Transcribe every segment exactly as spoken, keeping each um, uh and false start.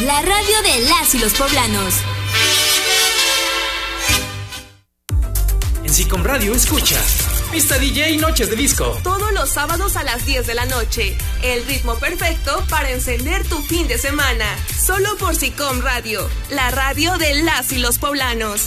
la radio de las y los poblanos. En SICOM Radio escucha Pista D J Noches de Disco. Todos los sábados a las diez de la noche. El ritmo perfecto para encender tu fin de semana. Solo por SICOM Radio, la radio de las y los poblanos.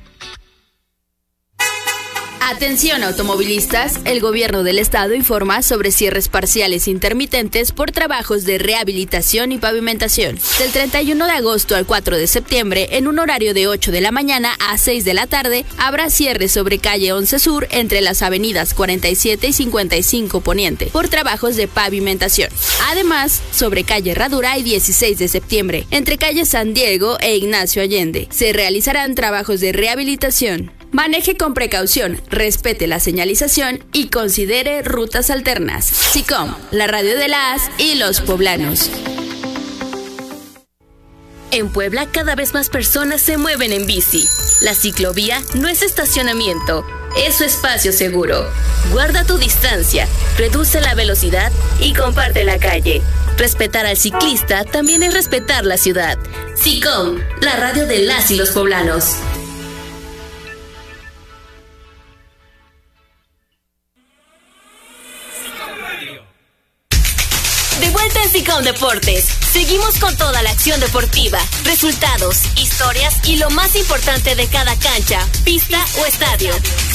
Atención automovilistas, el gobierno del estado informa sobre cierres parciales intermitentes por trabajos de rehabilitación y pavimentación. Del treinta y uno de agosto al cuatro de septiembre, en un horario de ocho de la mañana a seis de la tarde, habrá cierres sobre calle once Sur entre las avenidas cuarenta y siete y cincuenta y cinco Poniente por trabajos de pavimentación. Además, sobre calle Herradura y dieciséis de septiembre, entre calle San Diego e Ignacio Allende, se realizarán trabajos de rehabilitación. Maneje con precaución, respete la señalización y considere rutas alternas. SICOM, la radio de las y los poblanos. En Puebla cada vez más personas se mueven en bici. La ciclovía no es estacionamiento, es su espacio seguro. Guarda tu distancia, reduce la velocidad y comparte la calle. Respetar al ciclista también es respetar la ciudad. SICOM, la radio de las y los poblanos. De vuelta en SICOM Deportes. Seguimos con toda la acción deportiva, resultados, historias y lo más importante de cada cancha, pista o estadio.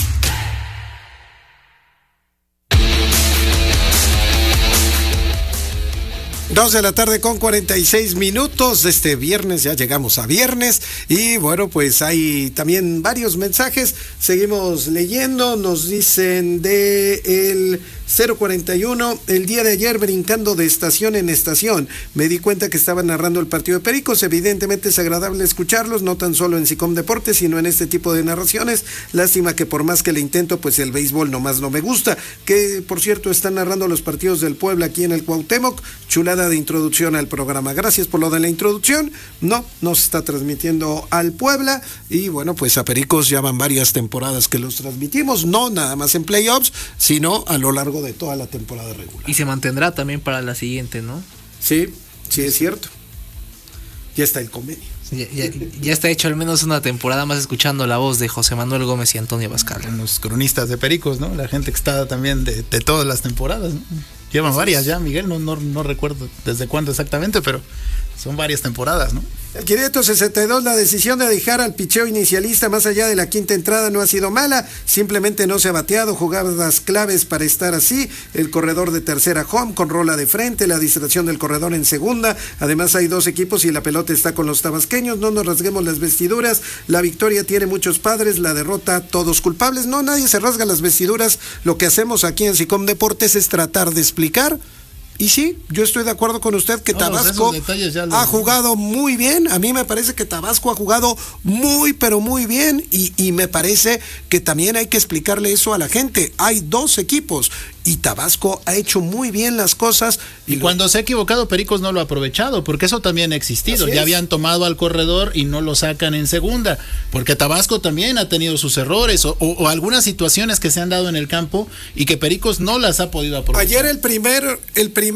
Dos de la tarde con cuarenta y seis minutos de este viernes, ya llegamos a viernes y bueno, pues hay también varios mensajes, seguimos leyendo, nos dicen de el cero cuarenta y uno, el día de ayer brincando de estación en estación, me di cuenta que estaban narrando el partido de Pericos, evidentemente es agradable escucharlos, no tan solo en SICOM Deportes, sino en este tipo de narraciones, lástima que por más que le intento, pues el béisbol nomás no me gusta, que por cierto están narrando los partidos del Puebla aquí en el Cuauhtémoc, chulada de introducción al programa, gracias por lo de la introducción, no, no se está transmitiendo al Puebla, y bueno, pues a Pericos ya van varias temporadas que los transmitimos, no nada más en playoffs, sino a lo largo de toda la temporada regular. Y se mantendrá también para la siguiente, ¿no? Sí, sí es cierto. Ya está el convenio. Ya, ya, ya está hecho al menos una temporada más escuchando la voz de José Manuel Gómez y Antonio Bascal. Los cronistas de Pericos, ¿no? La gente que está también de, de todas las temporadas, ¿no? Llevan varias ya, Miguel, no, no, no recuerdo desde cuándo exactamente, pero son varias temporadas, ¿no? El quinientos sesenta y dos, la decisión de dejar al picheo inicialista más allá de la quinta entrada no ha sido mala, simplemente no se ha bateado, jugadas claves para estar así, el corredor de tercera home con rola de frente, la distracción del corredor en segunda, además hay dos equipos y la pelota está con los tabasqueños, no nos rasguemos las vestiduras, la victoria tiene muchos padres, la derrota todos culpables, no, nadie se rasga las vestiduras, lo que hacemos aquí en SICOM Deportes es tratar de explicar. Y sí, yo estoy de acuerdo con usted que no, Tabasco lo... ha jugado muy bien. A mí me parece que Tabasco ha jugado muy, pero muy bien. Y, y me parece que también hay que explicarle eso a la gente. Hay dos equipos y Tabasco ha hecho muy bien las cosas. Y, y cuando lo... se ha equivocado, Pericos no lo ha aprovechado, porque eso también ha existido. Ya habían tomado al corredor y no lo sacan en segunda, porque Tabasco también ha tenido sus errores o, o, o algunas situaciones que se han dado en el campo y que Pericos no las ha podido aprovechar. Ayer el primer, el primer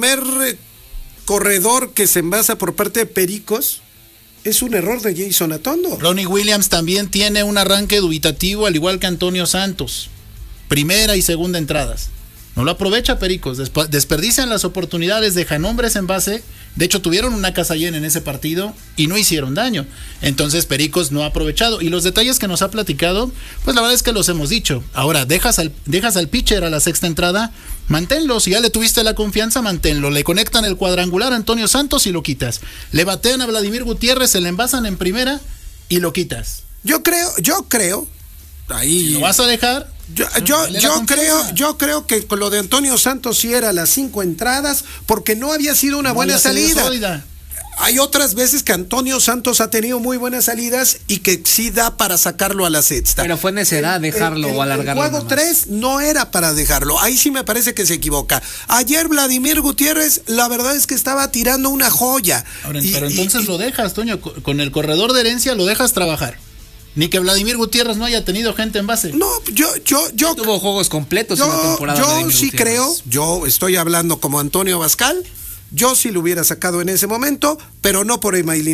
corredor que se envasa por parte de Pericos es un error de Jason Atondo. Ronnie Williams también tiene un arranque dubitativo, al igual que Antonio Santos. Primera y segunda entradas. No lo aprovecha Pericos, Desp- desperdician las oportunidades, dejan hombres en base, de hecho tuvieron una casa llena en ese partido y no hicieron daño, entonces Pericos no ha aprovechado, y los detalles que nos ha platicado, pues la verdad es que los hemos dicho. Ahora, dejas al, dejas al pitcher a la sexta entrada, manténlo, si ya le tuviste la confianza, manténlo, le conectan el cuadrangular a Antonio Santos y lo quitas, le batean a Vladimir Gutiérrez, se le envasan en primera y lo quitas. Yo creo, yo creo, ahí... Si lo vas a dejar... Yo, yo, yo creo, yo creo que con lo de Antonio Santos sí era las cinco entradas, porque no había sido una no buena salida. Hay otras veces que Antonio Santos ha tenido muy buenas salidas y que sí da para sacarlo a la sexta. Pero fue necedad dejarlo el, el, o alargarlo. El juego tres no era para dejarlo. Ahí sí me parece que se equivoca. Ayer Vladimir Gutiérrez, la verdad es que estaba tirando una joya. Ahora, y, pero entonces y, lo dejas, Toño, con el corredor de Herencia lo dejas trabajar. Ni que Vladimir Gutiérrez no haya tenido gente en base. No, yo, yo, yo. Tuvo juegos completos yo, en la temporada. Yo Vladimir sí Gutiérrez. creo, yo estoy hablando como Antonio Bascal, yo sí lo hubiera sacado en ese momento, pero no por Emailín